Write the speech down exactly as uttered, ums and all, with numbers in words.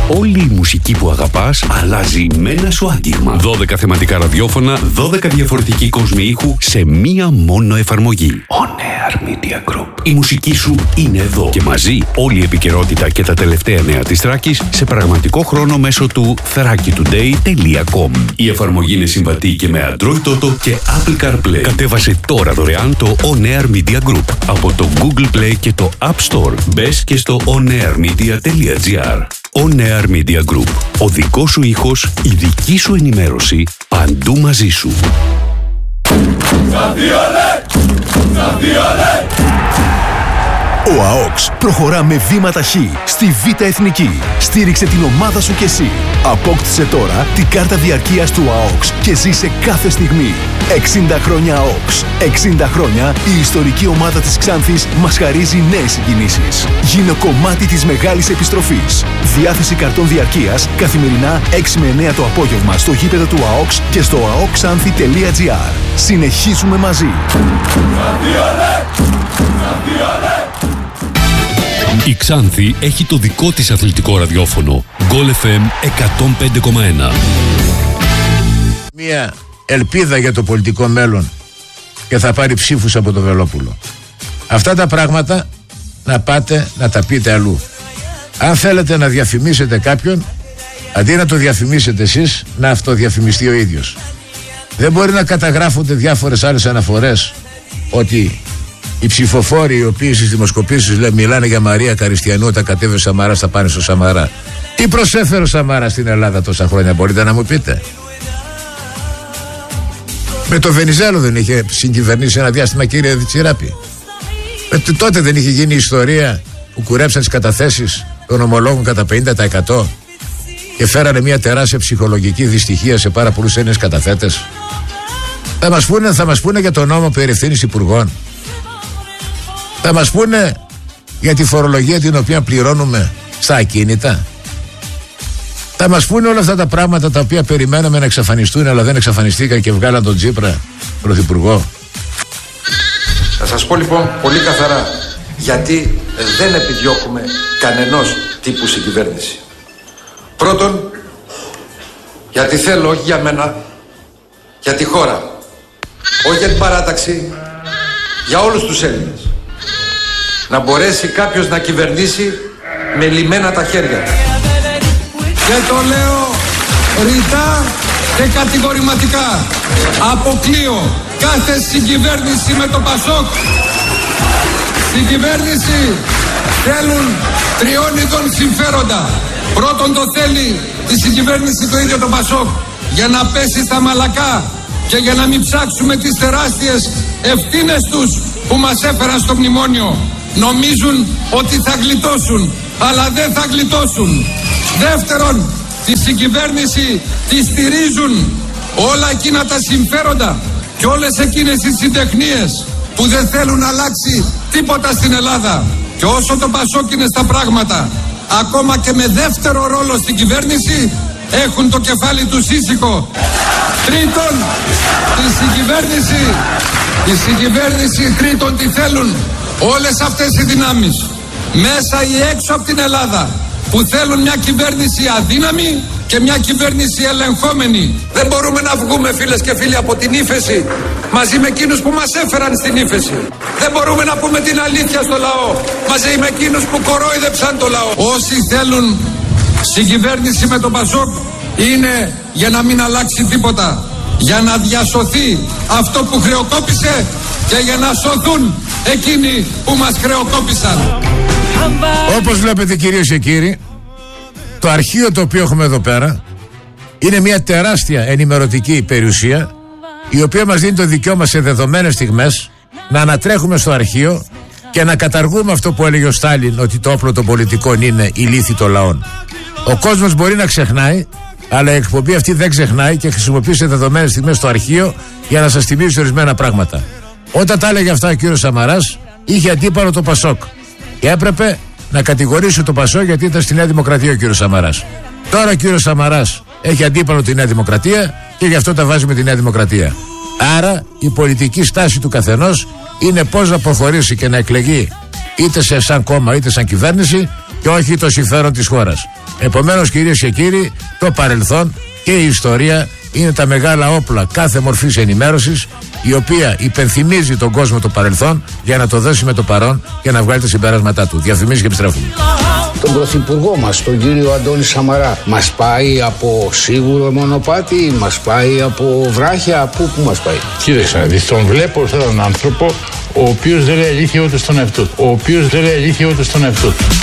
Όλη η μουσική που αγαπάς αλλάζει με ένα σου άγγιγμα. δώδεκα θεματικά ραδιόφωνα, δώδεκα διαφορετικοί κόσμοι ήχου σε μία μόνο εφαρμογή. On Air Media Group. Η μουσική σου είναι εδώ και μαζί όλη η επικαιρότητα και τα τελευταία νέα της Θράκης σε πραγματικό χρόνο μέσω του θράκη τουντέι τελεία κομ. Η εφαρμογή είναι συμβατή και με Android Auto και Apple CarPlay. Κατέβασε τώρα δωρεάν το On Air Media Group από το Google Play και το App Store. Μπες και στο onairmedia τελεία gr. On Air Media Group. Ο δικός σου ήχος, η δική σου ενημέρωση, παντού μαζί σου. Ο ΑΟΚΣ προχωρά με βήμα ταχύ στη Β' Εθνική. Στήριξε την ομάδα σου κι εσύ. Απόκτησε τώρα την κάρτα διαρκείας του ΑΟΚΣ και ζήσε κάθε στιγμή. εξήντα χρόνια ΑΟΚΣ. εξήντα χρόνια η ιστορική ομάδα της Ξάνθης μας χαρίζει νέες συγκινήσεις. Γίνε κομμάτι της μεγάλης επιστροφής. Διάθεση καρτών διαρκείας καθημερινά έξι με εννέα το απόγευμα στο γήπεδο του ΑΟΚΣ και στο αοκξάνθη τελεία gr. Συνεχίζουμε μαζί. Η Ξάνθη έχει το δικό της αθλητικό ραδιόφωνο. Γκολ εφ εμ εκατόν πέντε κόμμα ένα. Μια ελπίδα για το πολιτικό μέλλον και θα πάρει ψήφους από το Βελόπουλο. Αυτά τα πράγματα να πάτε να τα πείτε αλλού. Αν θέλετε να διαφημίσετε κάποιον, αντί να το διαφημίσετε εσείς, να αυτοδιαφημιστεί ο ίδιος. Δεν μπορεί να καταγράφονται διάφορες άλλες αναφορές ότι οι ψηφοφόροι οι οποίοι στις δημοσκοπήσεις λένε, μιλάνε για Μαρία Καριστιανού, όταν κατέβει ο Σαμαράς θα πάνε στο Σαμαρά. Τι προσέφερε ο Σαμαράς στην Ελλάδα τόσα χρόνια, μπορείτε να μου πείτε? Με το Βενιζέλο δεν είχε συγκυβερνήσει ένα διάστημα, κύριε Τσιράπη? Ε, τότε δεν είχε γίνει η ιστορία που κουρέψαν τις καταθέσεις των ομολόγων κατά πενήντα τοις εκατό και φέρανε μια τεράστια ψυχολογική δυστυχία σε πάρα πολλούς Έλληνες καταθέτες? Θα μας πούνε, θα μας πούνε για τον νόμο περί ευθύνης υπουργών. Θα μας πούνε για τη φορολογία την οποία πληρώνουμε στα ακίνητα. Θα μας πούνε όλα αυτά τα πράγματα τα οποία περιμέναμε να εξαφανιστούν, αλλά δεν εξαφανιστήκαν και βγάλαν τον Τσίπρα πρωθυπουργό. Θα σας πω λοιπόν πολύ καθαρά γιατί δεν επιδιώκουμε κανενός τύπου συγκυβέρνηση. Πρώτον, γιατί θέλω όχι για μένα, για τη χώρα, όχι για την παράταξη, για όλους τους Έλληνες. Να μπορέσει κάποιος να κυβερνήσει με λυμμένα τα χέρια. Και το λέω ρητά και κατηγορηματικά. Αποκλείω κάθε συγκυβέρνηση με το Πασόκ. Συγκυβέρνηση θέλουν τριών ειδών συμφέροντα. Πρώτον το θέλει τη συγκυβέρνηση το ίδιο το Πασόκ για να πέσει στα μαλακά και για να μην ψάξουμε τις τεράστιες ευθύνες τους που μας έφεραν στο μνημόνιο. Νομίζουν ότι θα γλιτώσουν, αλλά δεν θα γλιτώσουν. Δεύτερον, τη συγκυβέρνηση τη στηρίζουν όλα εκείνα τα συμφέροντα και όλες εκείνες οι συντεχνίες που δεν θέλουν να αλλάξει τίποτα στην Ελλάδα. Και όσο το Πασόκ είναι στα πράγματα, ακόμα και με δεύτερο ρόλο στην κυβέρνηση, έχουν το κεφάλι τους ήσυχο. Τρίτον, τη συγκυβέρνηση, η συγκυβέρνηση τρίτον τι θέλουν όλες αυτές οι δυνάμεις μέσα ή έξω από την Ελλάδα που θέλουν μια κυβέρνηση αδύναμη και μια κυβέρνηση ελεγχόμενη. Δεν μπορούμε να βγούμε, φίλες και φίλοι, από την ύφεση μαζί με εκείνους που μας έφεραν στην ύφεση. Δεν μπορούμε να πούμε την αλήθεια στο λαό μαζί με εκείνους που κορόιδεψαν το λαό. Όσοι θέλουν συγκυβέρνηση με τον Πασόκ είναι για να μην αλλάξει τίποτα, για να διασωθεί αυτό που χρεοκόπησε και για να σωθούν εκείνοι που μας χρεοκόπησαν. Όπως βλέπετε, κυρίες και κύριοι, το αρχείο το οποίο έχουμε εδώ πέρα είναι μια τεράστια ενημερωτική περιουσία, η οποία μας δίνει το δικαίωμα σε δεδομένες στιγμές να ανατρέχουμε στο αρχείο και να καταργούμε αυτό που έλεγε ο Στάλιν, ότι το όπλο των πολιτικών είναι η λύθη των λαών. Ο κόσμος μπορεί να ξεχνάει, αλλά η εκπομπή αυτή δεν ξεχνάει και χρησιμοποιεί δεδομένες στιγμές στο αρχείο για να σας θυμίσει ορισμένα πράγματα. Όταν τα έλεγε αυτά ο κύριος Σαμαράς, είχε αντίπαλο το Πασόκ και έπρεπε να κατηγορήσει το Πασόκ γιατί ήταν στη Νέα Δημοκρατία ο κύριος Σαμαράς. Τώρα ο κύριος Σαμαράς έχει αντίπαλο τη Νέα Δημοκρατία και γι' αυτό τα βάζει με τη Νέα Δημοκρατία. Άρα η πολιτική στάση του καθενός είναι πώς να προχωρήσει και να εκλεγεί είτε σε σαν κόμμα είτε σαν κυβέρνηση και όχι το συμφέρον της χώρας. Επομένως, κυρίες και κύριοι, το παρελθόν και η ιστορία είναι τα μεγάλα όπλα κάθε μορφής ενημέρωσης, η οποία υπενθυμίζει τον κόσμο το παρελθόν για να το δώσει με το παρόν και να βγάλει τα συμπεράσματά του. Διαφημίσεις και επιστρέφουμε. Τον πρωθυπουργό μας, τον κύριο Αντώνη Σαμαρά, μας πάει από σίγουρο μονοπάτι, μας πάει από βράχια, πού, πού μας πάει? Κοίταξε να δεις, τον βλέπω σαν έναν άνθρωπο ο οποίος δεν λέει αλήθεια ούτε στον εαυτό του. Ο οποίος δεν λέει αλήθεια ούτε στον εαυτό του.